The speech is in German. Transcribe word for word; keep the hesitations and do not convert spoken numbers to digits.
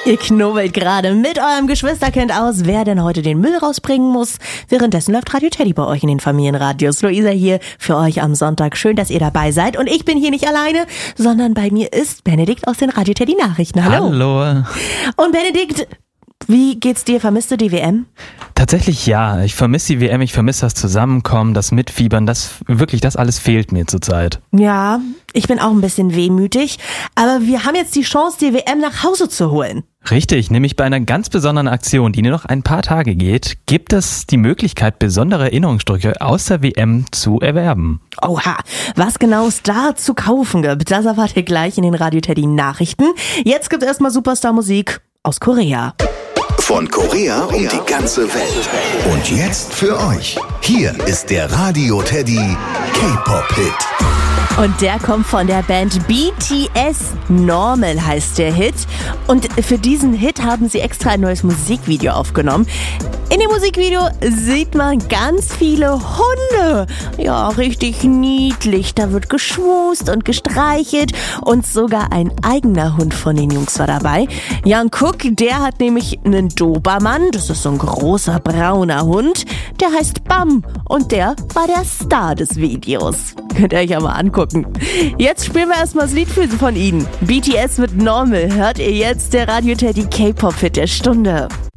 Ihr knobelt gerade mit eurem Geschwisterkind aus, wer denn heute den Müll rausbringen muss. Währenddessen läuft Radio Teddy bei euch in den Familienradios. Luisa hier für euch am Sonntag. Schön, dass ihr dabei seid. Und ich bin hier nicht alleine, sondern bei mir ist Benedikt aus den Radio Teddy Nachrichten. Hallo. Hallo. Und Benedikt, wie geht's dir? Vermisst du die W M? Tatsächlich ja. Ich vermisse die W M, ich vermisse das Zusammenkommen, das Mitfiebern. Das wirklich, das alles fehlt mir zurzeit. Ja, ich bin auch ein bisschen wehmütig. Aber wir haben jetzt die Chance, die W M nach Hause zu holen. Richtig, nämlich bei einer ganz besonderen Aktion, die nur noch ein paar Tage geht, gibt es die Möglichkeit, besondere Erinnerungsstücke aus der W M zu erwerben. Oha, was genau es da zu kaufen gibt, das erfahrt ihr gleich in den Radio Teddy Nachrichten. Jetzt gibt es erstmal Superstar-Musik aus Korea. Von Korea um die ganze Welt. Und jetzt für euch. Hier ist der Radio Teddy K-Pop-Hit. Und der kommt von der Band B T S. Normal heißt der Hit. Und für diesen Hit haben sie extra ein neues Musikvideo aufgenommen. In dem Musikvideo sieht man ganz viele Hunde. Ja, richtig niedlich. Da wird geschmust und gestreichelt. Und sogar ein eigener Hund von den Jungs war dabei. Jungkook, der hat nämlich einen Dobermann. Das ist so ein großer brauner Hund. Der heißt Bam. Und der war der Star des Videos. Könnt ihr euch ja mal angucken. Jetzt spielen wir erstmal das Lied von ihnen. B T S mit Normal hört ihr jetzt, der Radio Teddy K-Pop-Hit der Stunde.